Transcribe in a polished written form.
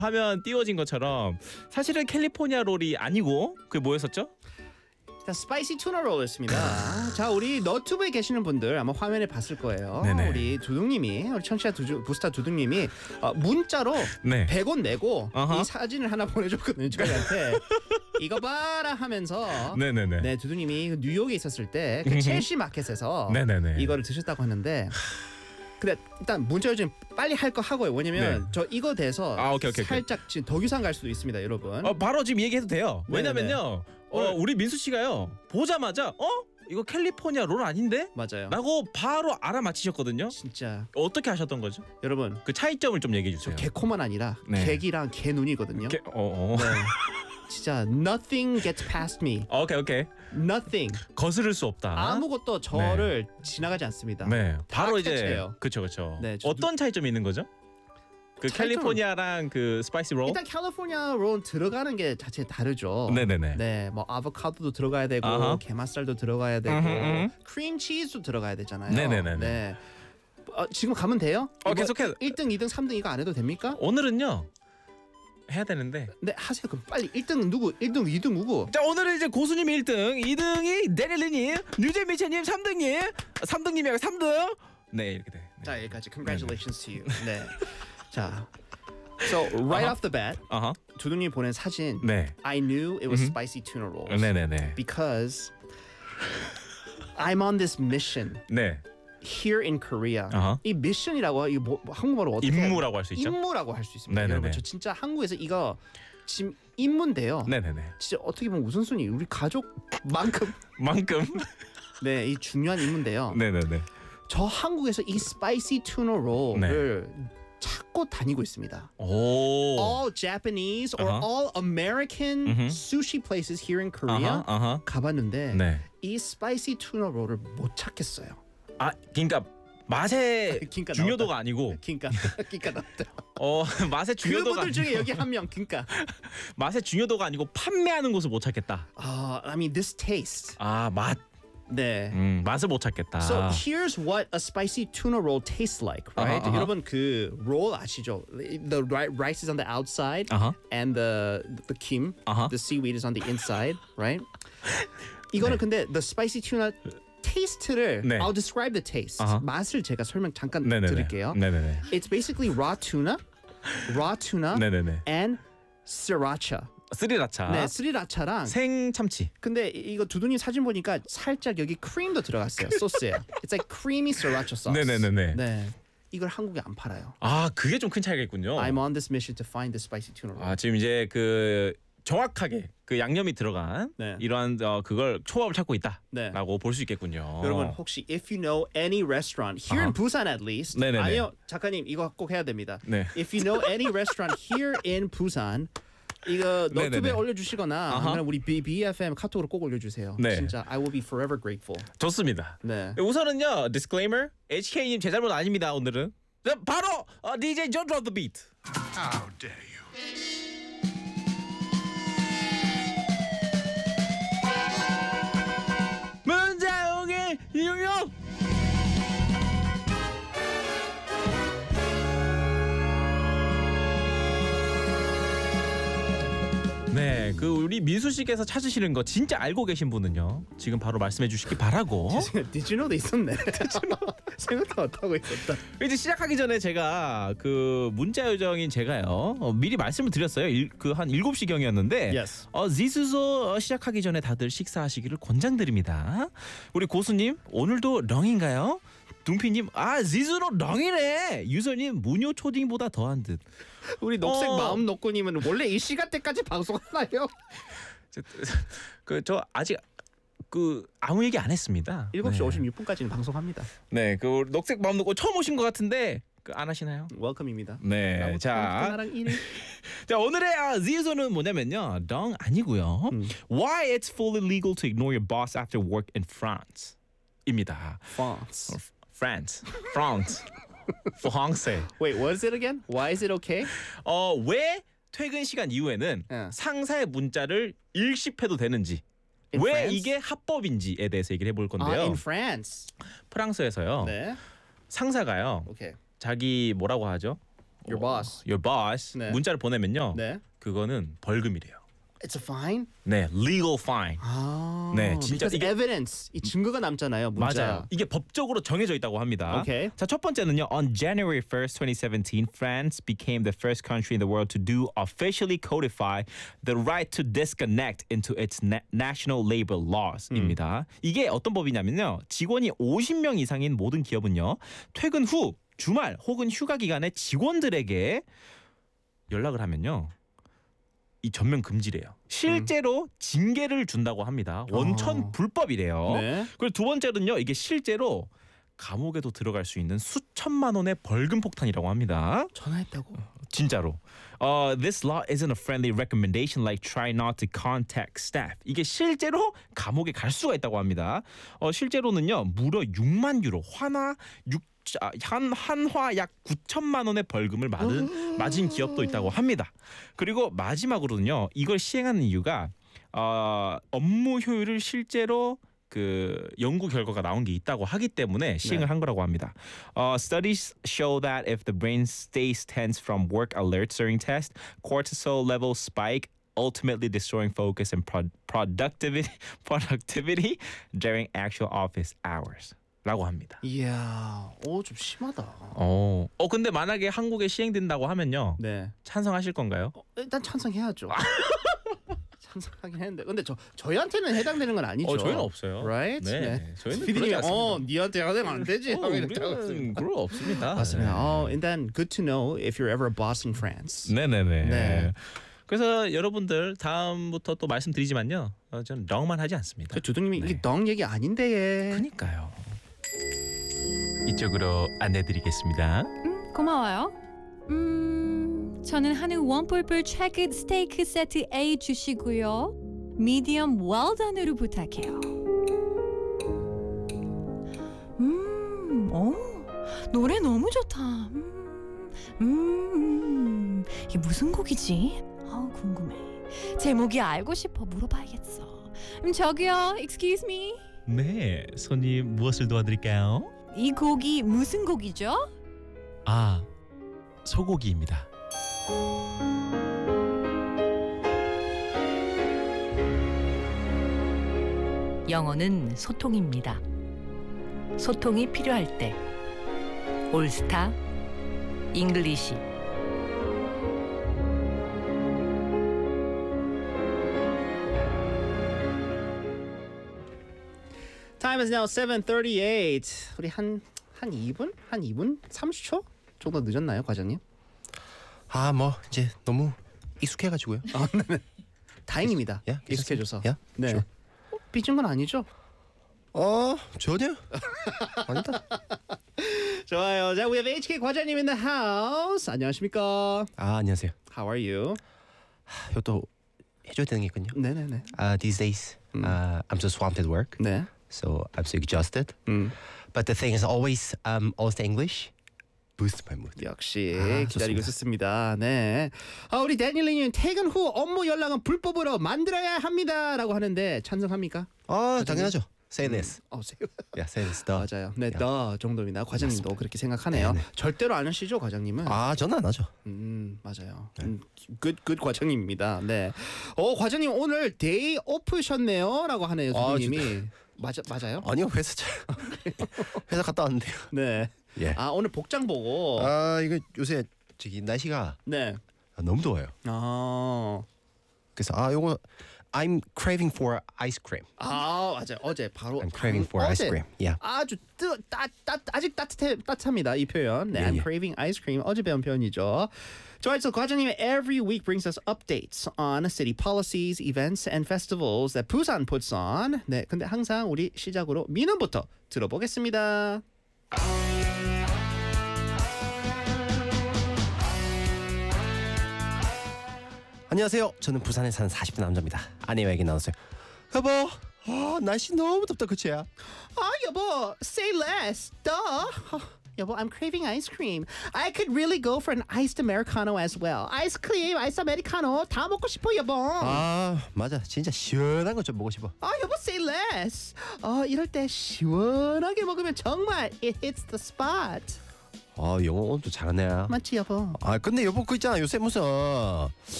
화면 띄워진 것처럼 사실은 캘리포니아 롤이 아니고 그게 뭐였었죠? 자, 스파이시 투나 롤이었습니다. 자, 우리 너튜브에 계시는 분들 아마 화면에 봤을 거예요. 네네. 우리 두둥님이 우리 청취자 부스타 두둥님이 문자로 네. 100원 내고 어허. 이 사진을 하나 보내줬거든요. 저희한테 이거 봐라 하면서 네네네. 네, 두둥님이 뉴욕에 있었을 때 그 첼시 마켓에서 네네네. 이거를 드셨다고 하는데 근데 일단 문자 요즘 빨리 할 거 하고요. 왜냐면 네. 저 이거 돼서 오케이. 살짝 지금 덕유산 갈 수도 있습니다, 여러분. 바로 지금 얘기해도 돼요. 네네네. 왜냐면요. 우리 민수 씨가요. 보자마자 이거 캘리포니아 롤 아닌데? 맞아요. 라고 바로 알아맞히셨거든요. 진짜 어떻게 하셨던 거죠? 여러분 그 차이점을 좀 얘기해 주세요. 개코만 아니라 네. 개기랑 개 눈이거든요. 네. 진짜 nothing gets past me. 오케이. Nothing. 거스를 수 없다. 아무것도 저를 지나가지 않습니다. 네. 바로 이제 캐치해요. 그렇죠. 네, 어떤 차이점이 있는 거죠? 그 차이점은- 캘리포니아랑 그 스파이시 롤? 일단 캘리포니아 롤 들어가는 게 자체 다르죠. 네네네. 네, 뭐 아보카도도 들어가야 되고 아하. 게맛살도 들어가야 되고 음흠. 크림 치즈도 들어가야 되잖아요. 네네네네. 네. 지금 가면 돼요? 계속해. 1등, 2등, 3등 이거 안 해도 됩니까? 오늘은요. 해야 되는데. 네, 하세요. 그럼 빨리 1등 누구? 1등, 2등 누구? 자, 오늘은 이제 고수님이 1등, 2등이 데릴리님, 뉴제미체님 3등님, 3등님이 3등. 네, 이렇게 돼. 네. 자, 여기까지. Congratulations to you. 네. 자, so right off the bat, 어허. 두둥님 보낸 사진. 네. I knew it was spicy tuna rolls 네네네. because I'm on this mission 네. here in Korea. 어허. 이 미션이라고 이거 뭐 한국말로 어떻게 임무라고 할 수 있죠? 임무라고 할 수 있습니다. 네네네. 여러분, 저 진짜 한국에서 이거 지금 임무인데요. 네네네. 진짜 어떻게 보면 우선순위 우리 가족만큼 만큼. 네, 이 중요한 임무인데요. 네네네. 저 한국에서 이 스파이시 투나 롤을 찾고 다니고 있습니다. 오. All Japanese or Uh-huh. all American sushi places here in Korea 어허. 가봤는데 네. 이 스파이시 투나 롤을 못 찾겠어요. 그러니까 맛의 그러니까 중요도가 아니고 그러니까 나왔다. 맛의 중요도가 그분들 중에 여기 한 명. 그러니까 맛의 중요도가 아니고 판매하는 곳을 못 찾겠다. I mean this taste. 맛. 네. 맛을 못 찾겠다. So here's what a spicy tuna roll tastes like, right? Uh-huh. 여러분 그 roll 아시죠? The rice is on the outside Uh-huh. and the kim, Uh-huh. the seaweed is on the inside, right? 이거는 근데 the spicy tuna taste를 네. I'll describe the taste. Uh-huh. 맛을 제가 설명 잠깐 네네네. 드릴게요. 네네네. It's basically raw tuna 네네네. and sriracha. 스리라차. 네, 스리라차랑 생참치. 근데 이거 두둥이 사진 보니까 살짝 여기 크림도 들어갔어요. 소스에. It's like creamy sriracha sauce. 네네네네. 네. 이걸 한국에 안 팔아요. 그게 좀 큰 차이가 있군요. I'm on this mission to find the spicy tuna roll. 지금 이제 그 정확하게 그 양념이 들어간 네. 이러한 그걸 초밥을 찾고 네. 있다라고 볼 수 있겠군요. 여러분 혹시 if you know any restaurant here in Busan at least 네네네. 아니요 작가님 이거 꼭 해야 됩니다. 네. If you know any restaurant here in Busan 이거 너튜브에 네네네. 올려주시거나 아니면 우리 BFM 카톡으로 꼭 올려주세요. 네. 진짜 I will be forever grateful. 좋습니다. 네. 우선은요, disclaimer. HK님 제 잘못 아닙니다, 오늘은. 자, 바로 DJ John Drop the Beat. How dare you? 문자용의 유용. 네, 그 우리 민수 씨께서 찾으시는 거 진짜 알고 계신 분은요. 지금 바로 말씀해 주시기 바라고. Did you know 돼 있었네. 생각도 못하고 있었다. 이제 시작하기 전에 제가 그 문자 요정인 제가요. 미리 말씀을 드렸어요. 그 한 7시경이었는데 Yes. 지수소 시작하기 전에 다들 식사하시기를 권장드립니다. 우리 고수님 오늘도 렁인가요? 둥피님 지수로 렁이네. 유서님 무뇨 초딩보다 더한 듯. 우리 녹색 마음 녹고님은 원래 이 시간대까지 방송하나요? 저 아직 아무 얘기 안 했습니다. 7시 56분까지는 방송합니다. 네, 그 녹색 마음 놓고 처음 오신 것 같은데 안 하시나요? 웰컴입니다. 네, 자, 자 오늘의 지우소는 뭐냐면요, 덩 아니고요. Why it's fully legal to ignore your boss after work in France.입니다. France. France. 프랑스. Wait, what is it again? Why is it okay? 왜 퇴근 시간 이후에는 예. 상사의 문자를 일십해도 되는지, In 왜 France? 이게 합법인지에 대해서 얘기를 해볼 건데요. in France. 프랑스에서요. 네. 상사가요. 오케이. 자기 뭐라고 하죠? Your boss. your boss 네. 문자를 보내면요. 네. 그거는 벌금이래요. It's a fine. 네, legal fine. 아, 네, 진짜 because 이게- evidence. 이 증거가 남잖아요. 문자. 맞아요. 이게 법적으로 정해져 있다고 합니다. 오케이. 자, 첫 번째는요. On January 1st, 2017, France became the first country in the world to do officially codify the right to disconnect into its national labor laws입니다. 이게 어떤 법이냐면요. 직원이 50명 이상인 모든 기업은요. 퇴근 후 주말 혹은 휴가 기간에 직원들에게 연락을 하면요. 이 전면 금지래요. 실제로 징계를 준다고 합니다. 원천 불법이래요. 네. 그리고 두 번째는요. 이게 실제로 감옥에도 들어갈 수 있는 수천만 원의 벌금 폭탄이라고 합니다. 전화했다고. 진짜로. This law isn't a friendly recommendation like try not to contact staff. 이게 실제로 감옥에 갈 수가 있다고 합니다. 실제로는요. 무려 6만 유로, 한화 약 9천만 원의 벌금을 맞은 기업도 있다고 합니다. 그리고 마지막으로는요. 이걸 시행하는 이유가 업무 효율을 실제로 그 연구 결과가 나온 게 있다고 하기 때문에 시행을 한 거라고 합니다. Studies show that if the brain stays tense from work alerts during test, cortisol levels spike, ultimately destroying focus and productivity during actual office hours. 라고 합니다. 이야, 좀 심하다. 근데 만약에 한국에 시행된다고 하면요. 네. 찬성하실 건가요? 일단 찬성해야죠. 찬성하긴 했는데, 근데 저희한테는 해당되는 건 아니죠. 저희는 없어요. Right? 네. 저희는 피디님이 그러지 않습니다. 니한테 하면 안 되지. 우리는 그런 거 없습니다. 맞습니다. 일단 good to know if you're ever a boss in France. 네네네. 네. 그래서 여러분들 다음부터 또 말씀드리지만요. 저는 렁만 하지 않습니다. 두둥님이 이게 덩 얘기 아닌데. 그러니까요. 이쪽으로 안내드리겠습니다. 고마워요. 저는 한우 원뿔뿔 트래크 스테이크 세트 A 주시고요. 미디엄 웰던으로 부탁해요. 노래 너무 좋다. 이게 무슨 곡이지? 궁금해. 제목이 알고 싶어 물어봐야겠어. 저기요, excuse me. 네, 손님 무엇을 도와드릴까요? 이 곡이 무슨 곡이죠? 소고기입니다. 영어는 소통입니다. 소통이 필요할 때 올스타 잉글리시. Time is now 7:38. 우리 한 2분? 한 2분 30초 정도 늦었나요, 과장님? 뭐 이제 너무 익숙해가지고요. 다행입니다. 야, 익숙해져서. 야, 네. sure. 삐진 건 아니죠? 전혀 아니다. 좋아요. 자, we have HK 과장님 in the house. 안녕하십니까? 안녕하세요. How are you? 이것도 해줘야 되는 게 있군요. 네네네. These days, I'm so swamped at work, 네. so I'm so exhausted. But the thing is always the English boosts my mood. 역시 좋습니다. 기다리고 있었습니다. 네. 우리 데니엘님 퇴근 후 업무 연락은 불법으로 만들어야 합니다라고 하는데 찬성합니까? 당연하죠. Say this. 세요. Say this. 맞아요. 네, 더 정도입니다. 과장님도 그렇게 생각하네요. 네네. 절대로 안 하시죠, 과장님은? 저는 안 하죠. 맞아요. good 과장님입니다. 네. 과장님 오늘 데이 오프셨네요라고 하네요, 선생님이. 맞아요? 아니요, 회사 갔다 왔는데요. 네. 예. 오늘 복장 보고. 이거 요새 날씨가 네. 너무 더워요. 그래서 요거 I'm craving for ice cream. 맞아요. 어제 바로 I'm craving for ice cream. Yeah. 아주 아직 따뜻합니다. 이 표현. 네, 예, I'm 예. craving ice cream. 어제 배운 표현이죠. 좋아요. So 과장님 every week brings us updates on city policies, events, and festivals that Busan puts on. 네, 근데 항상 우리 시작으로 민원부터 들어보겠습니다. 안녕하세요. 저는 부산에 사는 40대 남자입니다. 아내에게 나왔어요. 여보, 날씨 너무 덥다 그치야? 여보, say less. Duh. 여보, I'm craving ice cream. I could really go for an iced americano as well. ice cream, ice americano 다 먹고 싶어, 여보. 맞아. 진짜 시원한 거 좀 먹고 싶어. 여보, say less. 이럴 때 시원하게 먹으면 정말 it hits the spot. 아 영어 오늘도 잘하네. 맞지 여보? 아 근데 여보 그 있잖아 요새 무슨